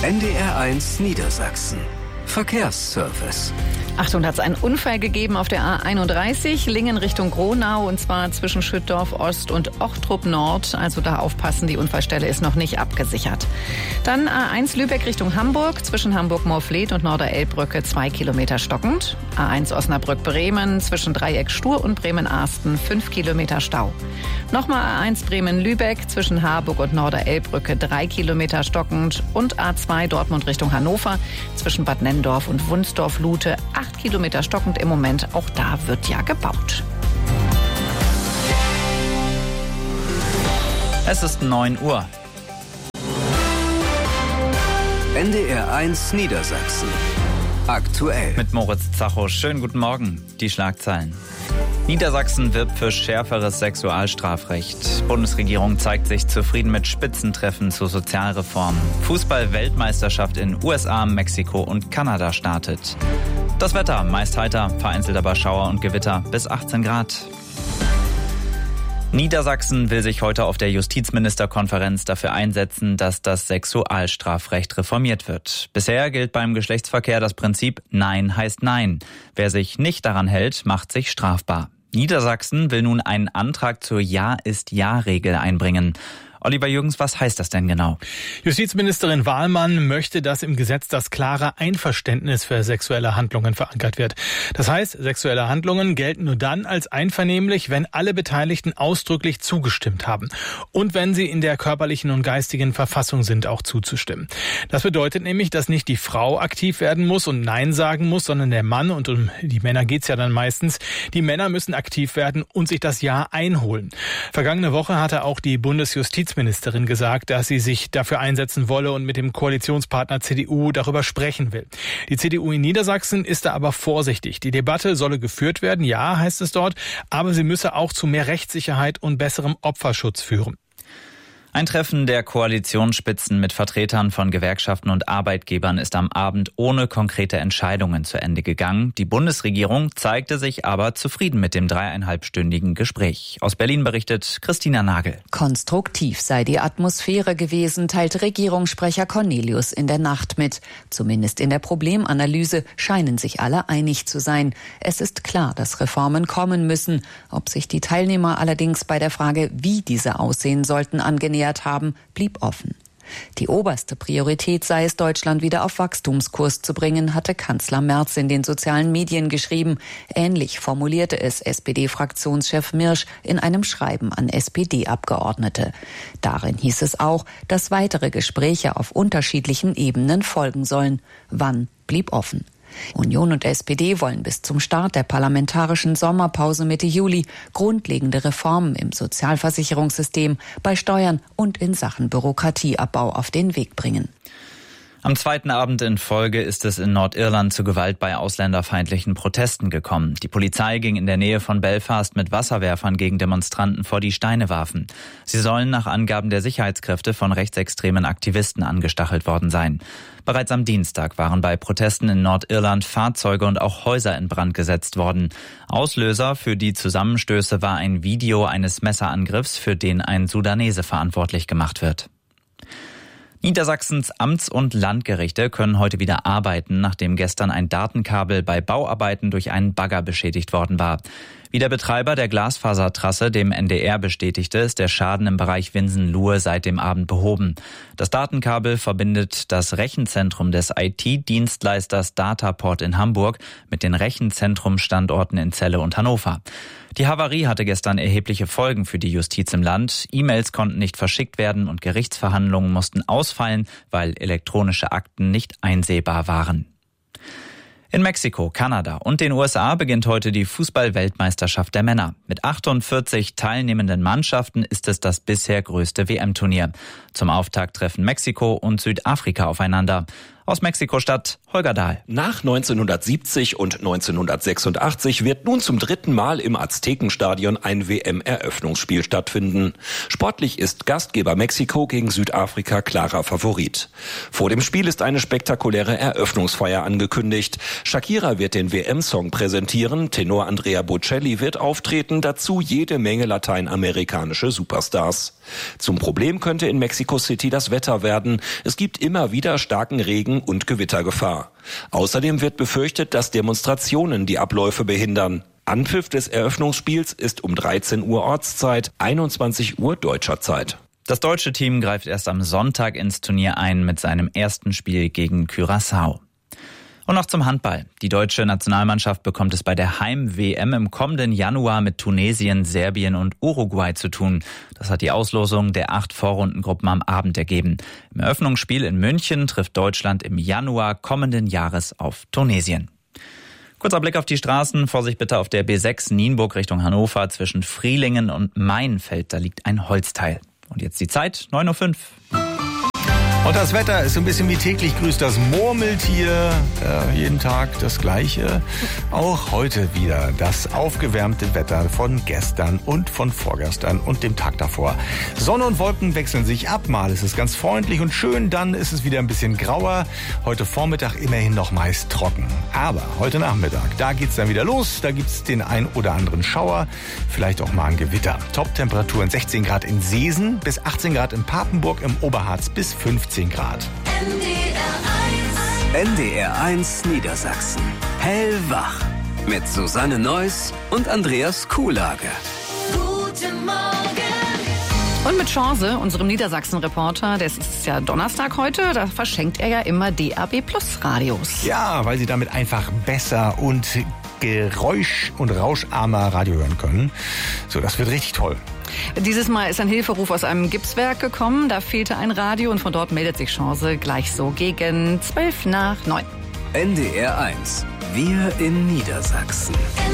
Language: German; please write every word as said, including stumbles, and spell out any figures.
N D R eins Niedersachsen. Verkehrsservice. Achtung, da hat es einen Unfall gegeben auf der A einunddreißig, Lingen Richtung Gronau, und zwar zwischen Schüttdorf Ost und Ochtrup Nord. Also da aufpassen, die Unfallstelle ist noch nicht abgesichert. Dann A eins Lübeck Richtung Hamburg, zwischen Hamburg-Morfleet und Norderelbbrücke zwei Kilometer stockend. A eins Osnabrück-Bremen, zwischen Dreieck Stur und Bremen-Arsten fünf Kilometer Stau. Nochmal A eins Bremen-Lübeck, zwischen Harburg und Norderelbbrücke drei Kilometer stockend. Und A zwei Dortmund Richtung Hannover, zwischen Bad Nennendorf und Wunsdorf-Lute acht Kilometer stockend im Moment. Auch da wird ja gebaut. Es ist neun Uhr. N D R eins Niedersachsen. Aktuell. Mit Moritz Zacho. Schönen guten Morgen. Die Schlagzeilen. Niedersachsen wirbt für schärferes Sexualstrafrecht. Bundesregierung zeigt sich zufrieden mit Spitzentreffen zur Sozialreform. Fußball-Weltmeisterschaft in U S A, Mexiko und Kanada startet. Das Wetter meist heiter, vereinzelt aber Schauer und Gewitter bis achtzehn Grad. Niedersachsen will sich heute auf der Justizministerkonferenz dafür einsetzen, dass das Sexualstrafrecht reformiert wird. Bisher gilt beim Geschlechtsverkehr das Prinzip Nein heißt Nein. Wer sich nicht daran hält, macht sich strafbar. Niedersachsen will nun einen Antrag zur Ja-ist-Ja-Regel einbringen. Oliver Jürgens, was heißt das denn genau? Justizministerin Wahlmann möchte, dass im Gesetz das klare Einverständnis für sexuelle Handlungen verankert wird. Das heißt, sexuelle Handlungen gelten nur dann als einvernehmlich, wenn alle Beteiligten ausdrücklich zugestimmt haben und wenn sie in der körperlichen und geistigen Verfassung sind, auch zuzustimmen. Das bedeutet nämlich, dass nicht die Frau aktiv werden muss und Nein sagen muss, sondern der Mann, und um die Männer geht's ja dann meistens, die Männer müssen aktiv werden und sich das Ja einholen. Vergangene Woche hatte auch die Bundesjustizministerin Ministerin gesagt, dass sie sich dafür einsetzen wolle und mit dem Koalitionspartner C D U darüber sprechen will. Die C D U in Niedersachsen ist da aber vorsichtig. Die Debatte solle geführt werden, ja, heißt es dort, aber sie müsse auch zu mehr Rechtssicherheit und besserem Opferschutz führen. Ein Treffen der Koalitionsspitzen mit Vertretern von Gewerkschaften und Arbeitgebern ist am Abend ohne konkrete Entscheidungen zu Ende gegangen. Die Bundesregierung zeigte sich aber zufrieden mit dem dreieinhalbstündigen Gespräch. Aus Berlin berichtet Christina Nagel. Konstruktiv sei die Atmosphäre gewesen, teilt Regierungssprecher Cornelius in der Nacht mit. Zumindest in der Problemanalyse scheinen sich alle einig zu sein. Es ist klar, dass Reformen kommen müssen. Ob sich die Teilnehmer allerdings bei der Frage, wie diese aussehen sollten, angenähert haben, blieb offen. Die oberste Priorität sei es, Deutschland wieder auf Wachstumskurs zu bringen, hatte Kanzler Merz in den sozialen Medien geschrieben. Ähnlich formulierte es S P D-Fraktionschef Mirsch in einem Schreiben an S P D-Abgeordnete. Darin hieß es auch, dass weitere Gespräche auf unterschiedlichen Ebenen folgen sollen. Wann, blieb offen. Union und S P D wollen bis zum Start der parlamentarischen Sommerpause Mitte Juli grundlegende Reformen im Sozialversicherungssystem, bei Steuern und in Sachen Bürokratieabbau auf den Weg bringen. Am zweiten Abend in Folge ist es in Nordirland zu Gewalt bei ausländerfeindlichen Protesten gekommen. Die Polizei ging in der Nähe von Belfast mit Wasserwerfern gegen Demonstranten vor, die Steine warfen. Sie sollen nach Angaben der Sicherheitskräfte von rechtsextremen Aktivisten angestachelt worden sein. Bereits am Dienstag waren bei Protesten in Nordirland Fahrzeuge und auch Häuser in Brand gesetzt worden. Auslöser für die Zusammenstöße war ein Video eines Messerangriffs, für den ein Sudanese verantwortlich gemacht wird. Niedersachsens Amts- und Landgerichte können heute wieder arbeiten, nachdem gestern ein Datenkabel bei Bauarbeiten durch einen Bagger beschädigt worden war. Wie der Betreiber der Glasfasertrasse dem N D R bestätigte, ist der Schaden im Bereich Winsen-Luhe seit dem Abend behoben. Das Datenkabel verbindet das Rechenzentrum des I T-Dienstleisters Dataport in Hamburg mit den Rechenzentrumstandorten in Celle und Hannover. Die Havarie hatte gestern erhebliche Folgen für die Justiz im Land. E-Mails konnten nicht verschickt werden und Gerichtsverhandlungen mussten ausfallen, weil elektronische Akten nicht einsehbar waren. In Mexiko, Kanada und den U S A beginnt heute die Fußball-Weltmeisterschaft der Männer. Mit achtundvierzig teilnehmenden Mannschaften ist es das bisher größte W M-Turnier. Zum Auftakt treffen Mexiko und Südafrika aufeinander. Aus Mexiko-Stadt, Holger Dahl. Nach neunzehnhundertsiebzig und neunzehnhundertsechsundachtzig wird nun zum dritten Mal im Aztekenstadion ein W M-Eröffnungsspiel stattfinden. Sportlich ist Gastgeber Mexiko gegen Südafrika klarer Favorit. Vor dem Spiel ist eine spektakuläre Eröffnungsfeier angekündigt. Shakira wird den W M-Song präsentieren, Tenor Andrea Bocelli wird auftreten, dazu jede Menge lateinamerikanische Superstars. Zum Problem könnte in Mexico City das Wetter werden. Es gibt immer wieder starken Regen und Gewittergefahr. Außerdem wird befürchtet, dass Demonstrationen die Abläufe behindern. Anpfiff des Eröffnungsspiels ist um dreizehn Uhr Ortszeit, einundzwanzig Uhr deutscher Zeit. Das deutsche Team greift erst am Sonntag ins Turnier ein mit seinem ersten Spiel gegen Curaçao. Und noch zum Handball. Die deutsche Nationalmannschaft bekommt es bei der Heim-W M im kommenden Januar mit Tunesien, Serbien und Uruguay zu tun. Das hat die Auslosung der acht Vorrundengruppen am Abend ergeben. Im Eröffnungsspiel in München trifft Deutschland im Januar kommenden Jahres auf Tunesien. Kurzer Blick auf die Straßen. Vorsicht bitte auf der B sechs Nienburg Richtung Hannover zwischen Frielingen und Mainfeld. Da liegt ein Holzteil. Und jetzt die Zeit, neun Uhr fünf. Und das Wetter ist so ein bisschen wie täglich grüßt das Murmeltier. Äh, jeden Tag das Gleiche. Auch heute wieder das aufgewärmte Wetter von gestern und von vorgestern und dem Tag davor. Sonne und Wolken wechseln sich ab. Mal ist es ganz freundlich und schön, dann ist es wieder ein bisschen grauer. Heute Vormittag immerhin noch meist trocken. Aber heute Nachmittag, da geht's dann wieder los. Da gibt's den ein oder anderen Schauer, vielleicht auch mal ein Gewitter. Top-Temperaturen sechzehn Grad in Seesen, bis achtzehn Grad in Papenburg, im Oberharz bis fünfzehn Grad. N D R eins Niedersachsen. Hellwach. Mit Susanne Neuss und Andreas Kuhlage. Guten Morgen. Und mit Chance, unserem Niedersachsen-Reporter, das ist ja Donnerstag heute, da verschenkt er ja immer D A B Plus Radios. Ja, weil Sie damit einfach besser und geräusch- und rauscharmer Radio hören können. So, das wird richtig toll. Dieses Mal ist ein Hilferuf aus einem Gipswerk gekommen. Da fehlte ein Radio und von dort meldet sich Chance gleich so gegen zwölf nach neun. N D R eins. Wir in Niedersachsen.